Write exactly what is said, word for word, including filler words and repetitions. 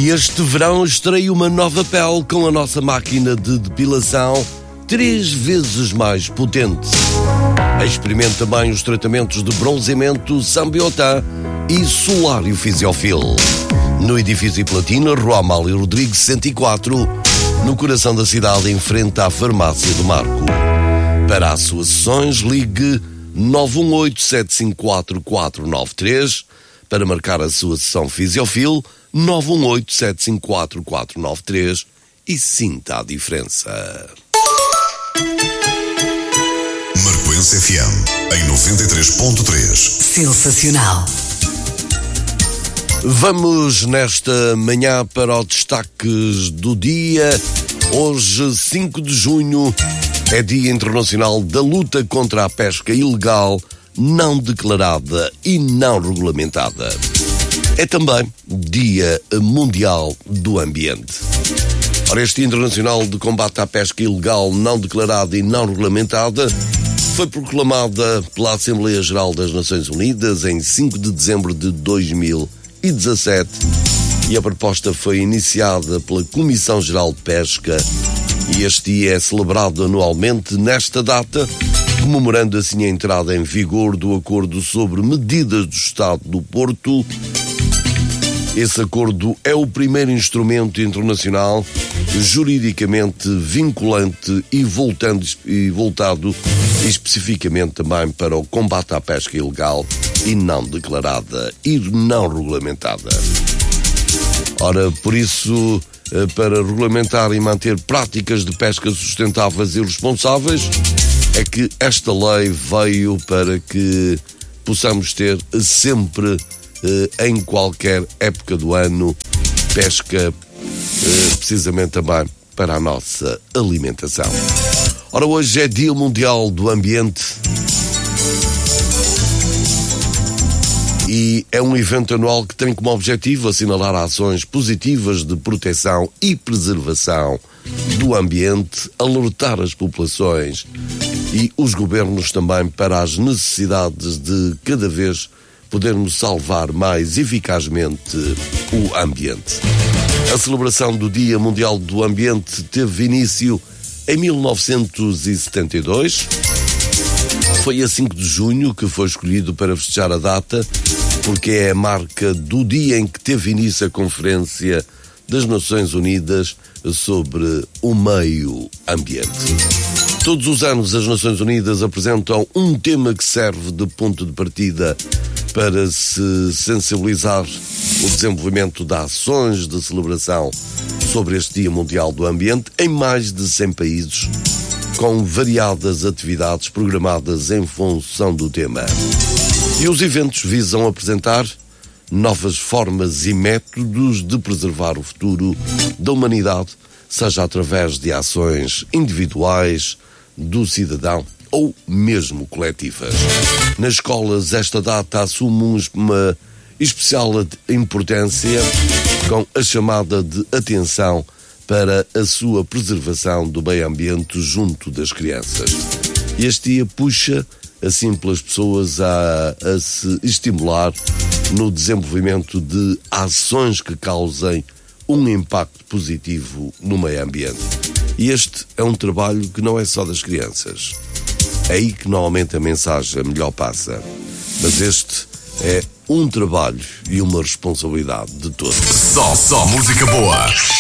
E este verão estreia uma nova pele com a nossa máquina de depilação três vezes mais potente. Experimente também os tratamentos de bronzeamento Sambiotin e Solário Fisiofil. No edifício Platina, Rua Amália Rodrigues cento e quatro, no coração da cidade, em frente à Farmácia do Marco. Para as suas sessões, ligue nove um oito, sete cinco quatro, quatro nove três. Para marcar a sua sessão Fisiofil, nove um oito, sete cinco quatro, quatro nove três e sinta a diferença. Marcoense F M, em noventa e três ponto três. Sensacional. Vamos nesta manhã para os destaques do dia. Hoje, cinco de junho, é Dia Internacional da Luta contra a Pesca Ilegal, não declarada e não regulamentada. É também Dia Mundial do Ambiente. Ora, este Dia Internacional de Combate à Pesca Ilegal, não declarada e não regulamentada foi proclamada pela Assembleia Geral das Nações Unidas em cinco de dezembro de dois mil e dezassete e a proposta foi iniciada pela Comissão Geral de Pesca e este dia é celebrado anualmente nesta data, comemorando assim a entrada em vigor do Acordo sobre Medidas do Estado do Porto. Esse acordo é o primeiro instrumento internacional juridicamente vinculante e, voltando, e voltado especificamente também para o combate à pesca ilegal e não declarada e não regulamentada. Ora, por isso, para regulamentar e manter práticas de pesca sustentáveis e responsáveis, é que esta lei veio para que possamos ter sempre, em qualquer época do ano, pesca, precisamente também para a nossa alimentação. Ora, hoje é Dia Mundial do Ambiente e é um evento anual que tem como objetivo assinalar ações positivas de proteção e preservação do ambiente, alertar as populações e os governos também para as necessidades de cada vez podermos salvar mais eficazmente o ambiente. A celebração do Dia Mundial do Ambiente teve início em mil novecentos e setenta e dois. Foi a cinco de junho que foi escolhido para festejar a data, porque é a marca do dia em que teve início a Conferência das Nações Unidas sobre o Meio Ambiente. Todos os anos as Nações Unidas apresentam um tema que serve de ponto de partida para se sensibilizar o desenvolvimento de ações de celebração sobre este Dia Mundial do Ambiente em mais de cem países, com variadas atividades programadas em função do tema. E os eventos visam apresentar novas formas e métodos de preservar o futuro da humanidade, seja através de ações individuais, do cidadão ou mesmo coletivas. Nas escolas, esta data assume uma especial importância com a chamada de atenção para a sua preservação do meio ambiente junto das crianças. Este dia puxa assim pelas pessoas a, a se estimular no desenvolvimento de ações que causem um impacto positivo no meio ambiente. E este é um trabalho que não é só das crianças. É aí que normalmente a mensagem melhor passa. Mas este é um trabalho e uma responsabilidade de todos. Só, só música boa.